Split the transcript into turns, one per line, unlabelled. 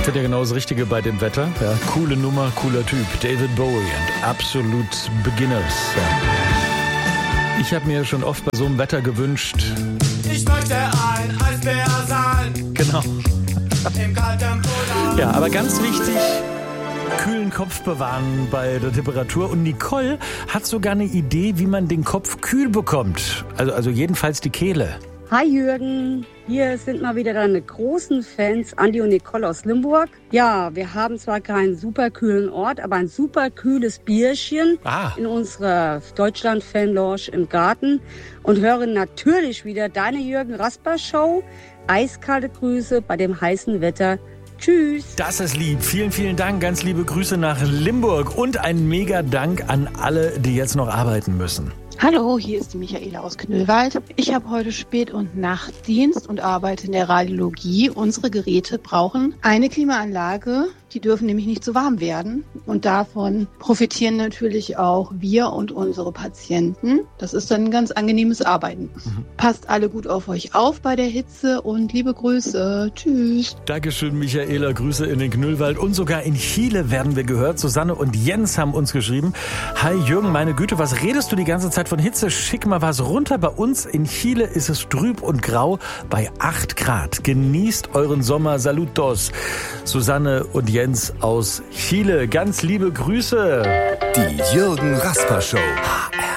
finde ja genau das Richtige bei dem Wetter. Ja, coole Nummer, cooler Typ. David Bowie und Absolute Beginners. Ja. Ich habe mir schon oft bei so einem Wetter gewünscht.
Ich möchte ein Eisbär sein.
Genau.
Im kalten Polar.
Ja, aber ganz wichtig, kühlen Kopf bewahren bei der Temperatur. Und Nicole hat sogar eine Idee, wie man den Kopf kühl bekommt. Also jedenfalls die Kehle.
Hi Jürgen, hier sind mal wieder deine großen Fans, Andi und Nicole aus Limburg. Ja, wir haben zwar keinen super kühlen Ort, aber ein super kühles Bierchen in unserer Deutschland-Fan-Lounge im Garten und hören natürlich wieder deine Jürgen Rasper Show. Eiskalte Grüße bei dem heißen Wetter. Tschüss.
Das ist lieb. Vielen, vielen Dank. Ganz liebe Grüße nach Limburg und ein mega Dank an alle, die jetzt noch arbeiten müssen.
Hallo, hier ist die Michaela aus Knüllwald. Ich habe heute Spät- und Nachtdienst und arbeite in der Radiologie. Unsere Geräte brauchen eine Klimaanlage. Die dürfen nämlich nicht zu warm werden. Und davon profitieren natürlich auch wir und unsere Patienten. Das ist dann ein ganz angenehmes Arbeiten. Passt alle gut auf euch auf bei der Hitze und liebe Grüße. Tschüss.
Dankeschön, Michaela. Grüße in den Knüllwald. Und sogar in Chile werden wir gehört. Susanne und Jens haben uns geschrieben. Hi Jürgen, meine Güte, was redest du die ganze Zeit von Hitze? Schick mal was runter. Bei uns in Chile ist es trüb und grau bei 8 Grad. Genießt euren Sommer. Saludos. Susanne und Jens aus Chile. Ganz liebe Grüße.
Die Jürgen Rasper Show.